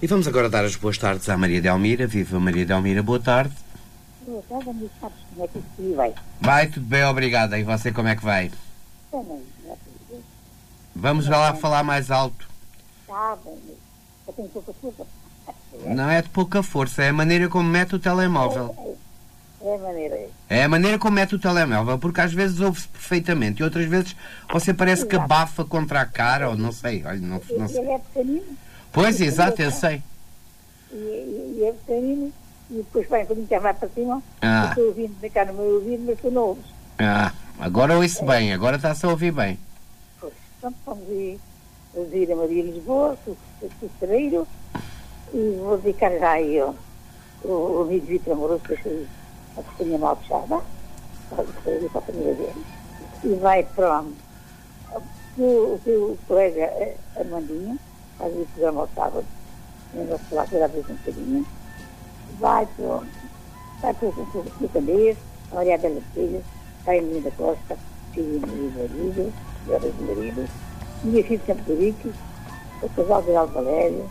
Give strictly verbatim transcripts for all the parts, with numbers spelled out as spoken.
E vamos agora dar as boas tardes à Maria Delmira. Viva Maria Delmira, boa tarde. Boa tarde, amigo, sabes como é que isso vai? Vai, tudo bem, obrigada. E você, como é que vai? Também, já te Vamos lá falar mais alto. Está bem, eu tenho pouca força. Não é de pouca força, é a maneira como mete o telemóvel. É, é a maneira. É. É a maneira como mete o telemóvel, porque às vezes ouve-se perfeitamente e outras vezes você parece que abafa contra a cara, ou não sei, olha, não, não sei. Ele é pequenino. Pois, exato, eu sei. E, e, e é pequenino, e depois vai um bocadinho que vai para cima, Ah. eu estou ouvindo de cá no meu ouvido, mas tu não ouves. Ah, agora ouço bem, agora está-se a ouvir bem. Pois, então vamos ir, vamos ir a Maria Lisboa, o Cereiro, e vou dedicar já aí ó, o, o amigo Vitor Amoroso, deixa aí a cozinha mal fechada, para a família dele. E vai para o teu colega Armandinho, faz o programa ao sábado, eu vou falar que eu já vejo um bocadinho. Vai para vai para o Candeias, a Maria Bela Filha, vai a Menina da Costa, filho do marido, horas do marido, minha filha de Campo de Rico, o casal de Aldo Valério,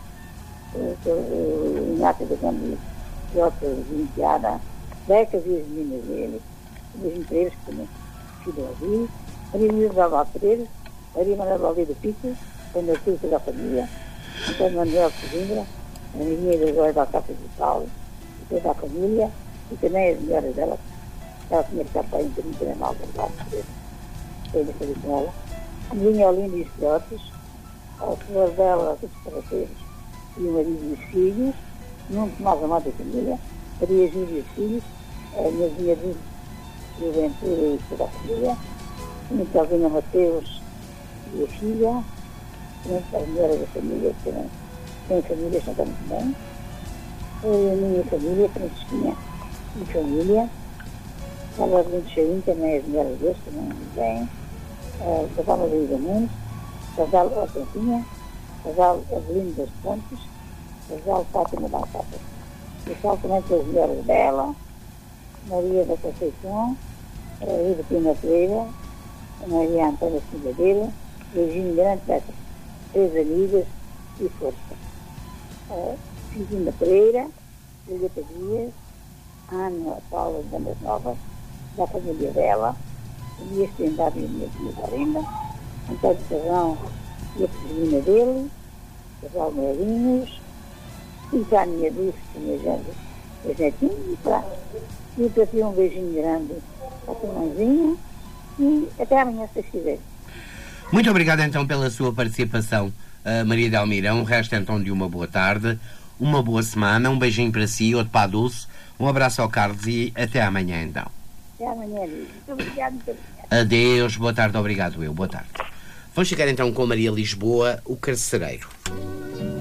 o Inácio da Gama, Jota Viniciada, Becas e as meninas dele, os empresas que também filho ali, Maria Luísa da Alva Pereira, Maria Manuel Valdeira Pico, Ana Silva da família, Antônio Manuel Coimbra, a menina da Glória da Alcácer de Paulo, e toda a família, e também as melhoras dela, ela tinha que estar para em trinta e nove da Alva Pereira, foi de fazer com ela, a minha Olinda e os filhotes, a senhora dela, os parceiros, e o marido e os filhos, Nuno Tomás Amado da família, Maria Júlia e os filhos, a minha vinha de Juventura e toda a família, a minha Calvinha Mateus e a filha, a mulher da família, que também tem família, estão muito bem, a minha família, Francisquinha e família, a Lagoinha de Charim, também as mulheres deles, também muito bem, a casal Margarida Nunes, casal Ocantinha, casal Avelino das Pontes, casal Fátima da Alcácer. Casal também com as mulheres dela, Maria da Conceição, a Rita Pina Pereira, a Maria Antônia Cindadeira, Virgínia Grande Petra, três amigas e força. A Cristina Pereira, Julieta Dias, Ana Paula de Bandas Novas, da família dela, a minha estendada e a minha filha Linda, Antônio Carrão e a cozinha dele, casal Meirinhos, e para a minha Dulce, a minha gente, os netinhos, e para, e para ti um beijinho grande à tua mãezinha, e até amanhã, se quiser. Muito obrigado então pela sua participação, uh, Maria Delmira. Um resto então de uma boa tarde, uma boa semana, um beijinho para si, outro para a Dulce, um abraço ao Carlos e até amanhã então. Até amanhã, amigo. Muito obrigado, muito obrigado. Adeus, boa tarde, obrigado eu, boa tarde. Vamos chegar então com Maria Lisboa, o carcereiro.